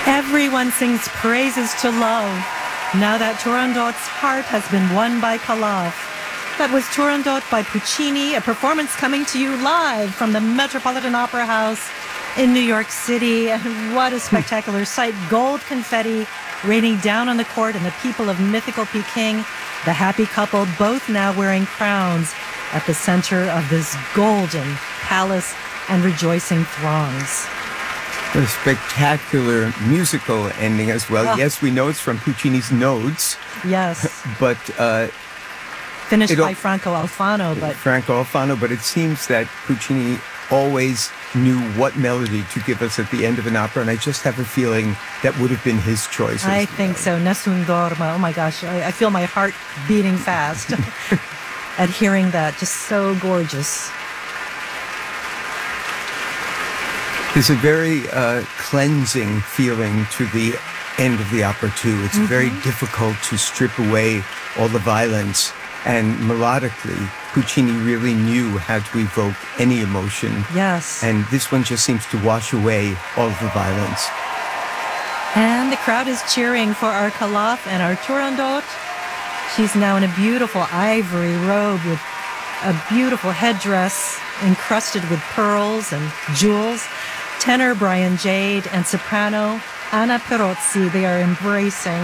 Everyone sings praises to love. Now that Turandot's heart has been won by Calaf. That was Turandot by Puccini, a performance coming to you live from the Metropolitan Opera House in New York City. And what a spectacular sight. Gold confetti raining down on the court and the people of mythical Peking. The happy couple, both now wearing crowns at the center of this golden palace and rejoicing throngs. A spectacular musical ending as well. Yes, we know it's from Puccini's Nodes. Yes. But finished by Franco Alfano. But it seems that Puccini always knew what melody to give us at the end of an opera, and I just have a feeling that would have been his choice. I think so. Nessun Dorma. Oh my gosh, I feel my heart beating fast at hearing that. Just so gorgeous. There's a very cleansing feeling to the end of the opera, too. It's very difficult to strip away all the violence. And melodically, Puccini really knew how to evoke any emotion. Yes. And this one just seems to wash away all of the violence. And the crowd is cheering for our Calaf and our Turandot. She's now in a beautiful ivory robe with a beautiful headdress encrusted with pearls and jewels. Tenor Brian Jade and soprano Anna Perozzi, they are embracing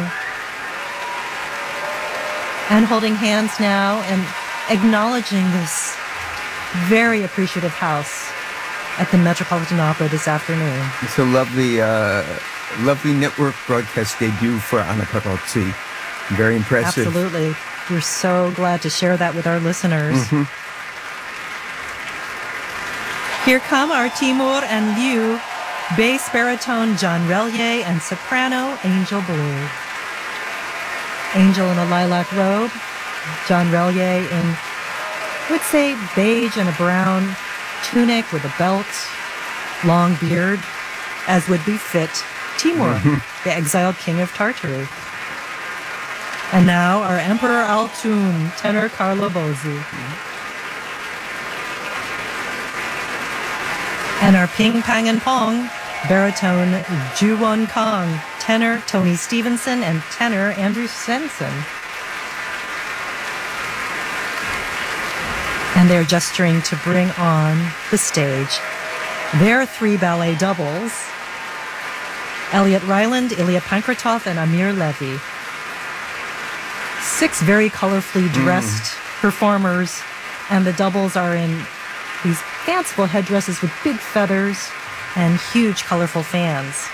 and holding hands now and acknowledging this very appreciative house at the Metropolitan Opera this afternoon. It's a lovely network broadcast debut for Anna Perozzi. Very impressive. Absolutely. We're so glad to share that with our listeners. Here come our Timur and Liu, bass baritone John Relier, and soprano Angel Blue. Angel in a lilac robe, John Relier in, I would say, beige and a brown tunic with a belt, long beard, as would befit Timur, the exiled king of Tartary. And now our Emperor Altun, tenor Carlo Bozzi. And our Ping Pang and Pong, baritone Ju-won Kong, tenor Tony Stevenson, and tenor Andrew Stenson. And they're gesturing to bring on the stage their three ballet doubles, Elliot Ryland, Ilya Pankratov, and Amir Levy. 6 very colorfully dressed performers, and the doubles are in these fanciful headdresses with big feathers and huge colorful fans.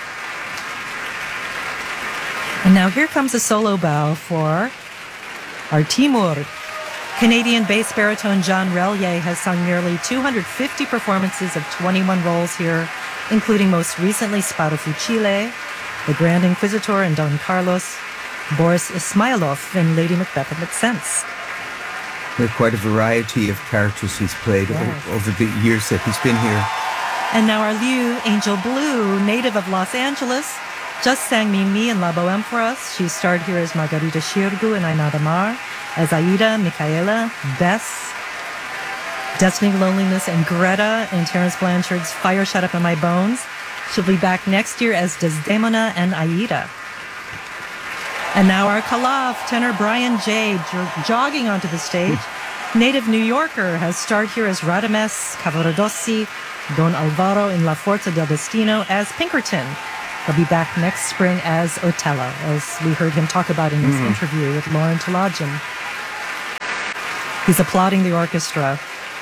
And now here comes a solo bow for our Timur. Canadian bass baritone John Relier has sung nearly 250 performances of 21 roles here, including most recently Sparo Fucile, the Grand Inquisitor in Don Carlos, Boris Ismailov in Lady Macbeth and Macbeth. There are quite a variety of characters he's played over the years that he's been here. And now our Liu, Angel Blue, native of Los Angeles, just sang Mimi in La Bohème for us. She starred here as Margarita Xirgu in Aina Damar, as Aida, Michaela, Bess, Destiny of Loneliness, and Greta in Terence Blanchard's Fire Shut Up in My Bones. She'll be back next year as Desdemona and Aida. And now our Calaf, tenor Brian Jade, jogging onto the stage. Native New Yorker has starred here as Radames Cavaradossi, Don Alvaro in La Forza del Destino as Pinkerton. He'll be back next spring as Otello, as we heard him talk about in his interview with Lauren Tolajan. He's applauding the orchestra.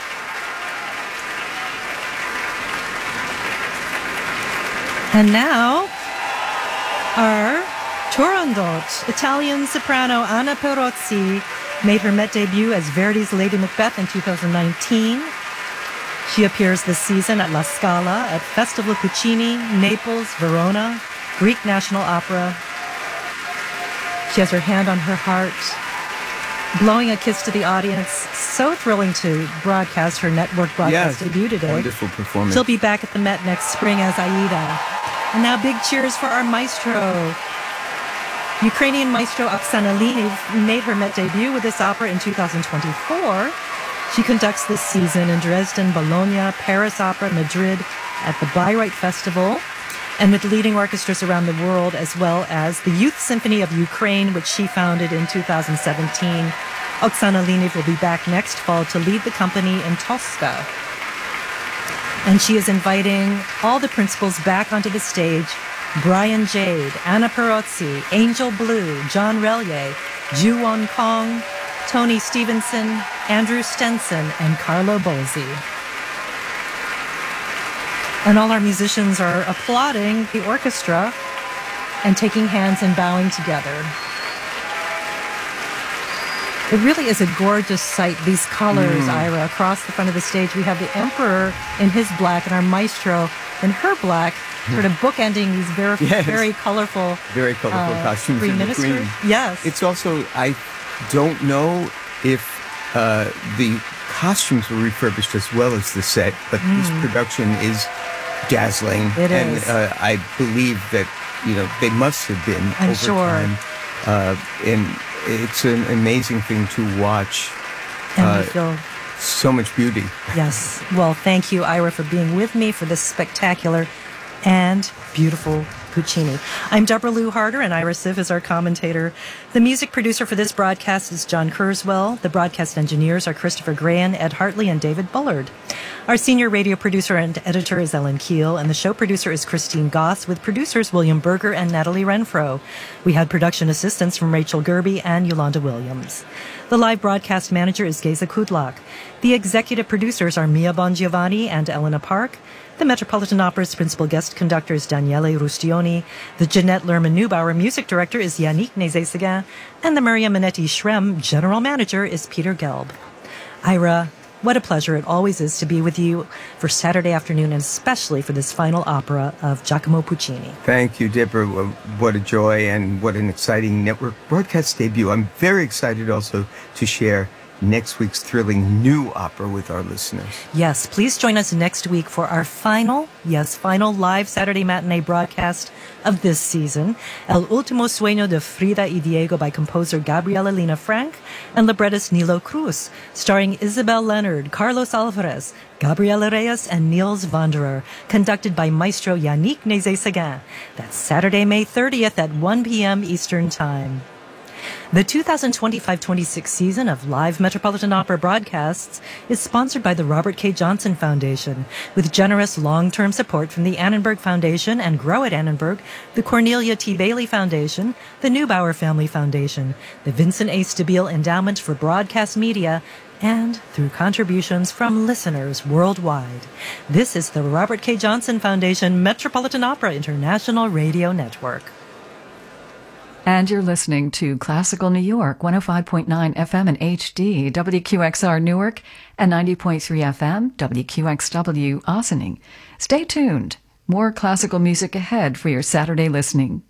And now, our Turandot, Italian soprano Anna Perozzi, made her Met debut as Verdi's Lady Macbeth in 2019. She appears this season at La Scala, at Festival Puccini, Naples, Verona, Greek National Opera. She has her hand on her heart, blowing a kiss to the audience. So thrilling to broadcast her network broadcast debut today. Wonderful performance. She'll be back at the Met next spring as Aida. And now big cheers for our maestro. Ukrainian maestro Oksana Linev made her Met debut with this opera in 2024. She conducts this season in Dresden, Bologna, Paris Opera, Madrid, at the Bayreuth Festival. and with leading orchestras around the world, as well as the Youth Symphony of Ukraine, which she founded in 2017. Oksana Liniv will be back next fall to lead the company in Tosca. And she is inviting all the principals back onto the stage: Brian Jade, Anna Perozzi, Angel Blue, John Relier, Ju Won Kong, Tony Stevenson, Andrew Stenson, and Carlo Bozzi. And all our musicians are applauding the orchestra and taking hands and bowing together. It really is a gorgeous sight, these colors, Ira, across the front of the stage. We have the emperor in his black and our maestro in her black, sort of bookending these very colorful costumes three in ministers. green. Yes. It's also, I don't know if the costumes were refurbished as well as the set, but this production is dazzling. It is. And I believe that, they must have been I'm over sure. time. And it's an amazing thing to watch. And we feel so much beauty. Yes. Well, thank you, Ira, for being with me for this spectacular and beautiful Puccini. I'm Deborah Lou Harder, and Ira Siv is our commentator. The music producer for this broadcast is John Kurzweil. The broadcast engineers are Christopher Grahan, Ed Hartley, and David Bullard. Our senior radio producer and editor is Ellen Keel, and the show producer is Christine Goss, with producers William Berger and Natalie Renfro. We had production assistance from Rachel Gerby and Yolanda Williams. The live broadcast manager is Geza Kudlak. The executive producers are Mia Bongiovanni and Elena Park. The Metropolitan Opera's principal guest conductor is Daniele Rustioni. The Jeanette Lerman-Neubauer music director is Yannick Nézet-Séguin. And the Maria Minetti Schrem general manager is Peter Gelb. Ira, what a pleasure it always is to be with you for Saturday afternoon, and especially for this final opera of Giacomo Puccini. Thank you, Deborah. What a joy and what an exciting network broadcast debut. I'm very excited also to share next week's thrilling new opera with our listeners. Yes, please join us next week for our final live Saturday matinee broadcast of this season, El Último Sueño de Frida y Diego by composer Gabriela Lina Frank and librettist Nilo Cruz, starring Isabel Leonard, Carlos Alvarez, Gabriela Reyes, and Niels Wanderer, conducted by Maestro Yannick Nézet-Séguin. That's Saturday, May 30th at 1 p.m. Eastern Time. The 2025-26 season of live Metropolitan Opera broadcasts is sponsored by the Robert K. Johnson Foundation, with generous long-term support from the Annenberg Foundation and Grow at Annenberg, the Cornelia T. Bailey Foundation, the Neubauer Family Foundation, the Vincent A. Stabile Endowment for Broadcast Media, and through contributions from listeners worldwide. This is the Robert K. Johnson Foundation Metropolitan Opera International Radio Network. And you're listening to Classical New York, 105.9 FM and HD, WQXR Newark, and 90.3 FM, WQXW Ossining. Stay tuned. More classical music ahead for your Saturday listening.